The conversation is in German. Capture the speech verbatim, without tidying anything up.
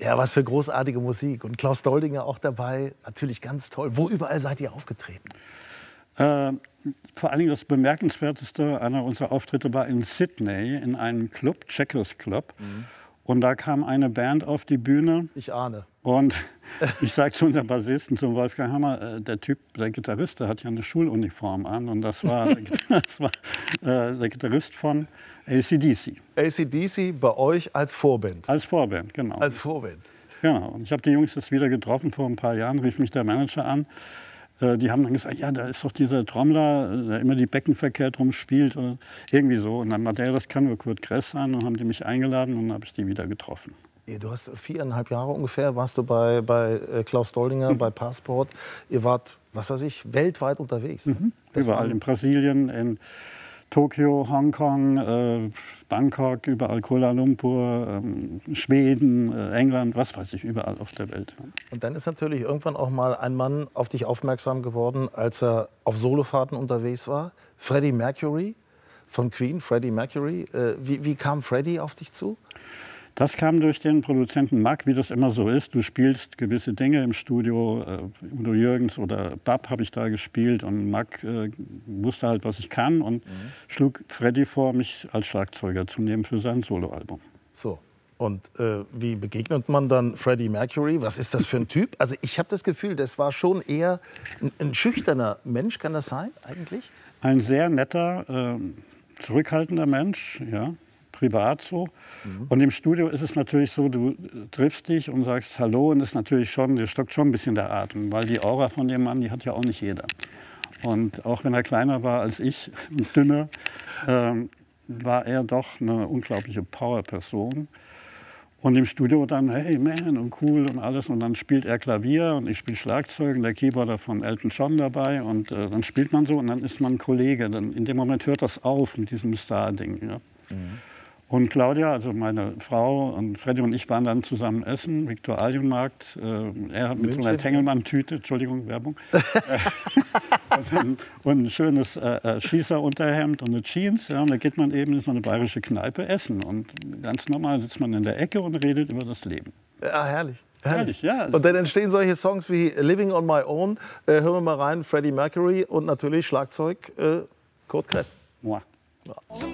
Ja, was für großartige Musik. Und Klaus Doldinger auch dabei, natürlich ganz toll. Wo überall seid ihr aufgetreten? Äh, vor allen Dingen das Bemerkenswerteste einer unserer Auftritte war in Sydney in einem Club, Checkers Club. Mhm. Und da kam eine Band auf die Bühne. Ich ahne. Und ich sage zu unserem Bassisten, zum Wolfgang Hammer, äh, der Typ, der Gitarrist, der hat ja eine Schuluniform an. Und das war, das war äh, der Gitarrist von A C D C. A C D C bei euch als Vorband? Als Vorband, genau. Als Vorband. Genau. Und ich habe die Jungs jetzt wieder getroffen vor ein paar Jahren, rief mich der Manager an. Die haben dann gesagt, ja, da ist doch dieser Trommler, der immer die Becken verkehrt rumspielt oder irgendwie so. Und dann meinte er, das kann nur Kurt Kress sein. Und haben die mich eingeladen und dann habe ich die wieder getroffen. Du hast viereinhalb Jahre ungefähr, warst du bei, bei Klaus Doldinger, mhm. bei Passport. Ihr wart, was weiß ich, weltweit unterwegs. Mhm. Überall, in Brasilien, in Tokio, Hongkong, äh, Bangkok, überall Kuala Lumpur, äh, Schweden, äh, England, was weiß ich, überall auf der Welt. Und dann ist natürlich irgendwann auch mal ein Mann auf dich aufmerksam geworden, als er auf Solofahrten unterwegs war. Freddie Mercury von Queen, Freddie Mercury. Äh, wie, wie kam Freddie auf dich zu? Das kam durch den Produzenten Mack, wie das immer so ist. Du spielst gewisse Dinge im Studio. Äh, Udo Jürgens oder Bab habe ich da gespielt. Und Mack äh, wusste halt, was ich kann. Und mhm. schlug Freddie vor, mich als Schlagzeuger zu nehmen für sein Soloalbum. So. Und äh, wie begegnet man dann Freddie Mercury? Was ist das für ein Typ? Also ich habe das Gefühl, das war schon eher ein, ein schüchterner Mensch. Kann das sein eigentlich? Ein sehr netter, äh, zurückhaltender Mensch, ja. Privat so. Mhm. Und im Studio ist es natürlich so, du triffst dich und sagst Hallo und ist natürlich schon, dir stockt schon ein bisschen der Atem, weil die Aura von dem Mann, die hat ja auch nicht jeder. Und auch wenn er kleiner war als ich und dünner, ähm, war er doch eine unglaubliche Power-Person. Und im Studio dann, hey man, und cool und alles. Und dann spielt er Klavier und ich spiele Schlagzeug und der Keyboarder von Elton John dabei. Und äh, dann spielt man so und dann ist man ein Kollege. Dann, in dem Moment hört das auf mit diesem Star-Ding. Ja. Mhm. Und Claudia, also meine Frau, und Freddy und ich waren dann zusammen essen, Viktualienmarkt. Äh, er hat mit München. So einer Tengelmann-Tüte, Entschuldigung, Werbung, und, ein, und ein schönes äh, Schießerunterhemd und eine Jeans. Ja, und da geht man eben in so eine bayerische Kneipe essen. Und ganz normal sitzt man in der Ecke und redet über das Leben. Ja, herrlich. Herrlich, ja. Und dann entstehen solche Songs wie Living on My Own. Äh, hören wir mal rein, Freddie Mercury und natürlich Schlagzeug äh, Kurt Kress. Moi. Ja.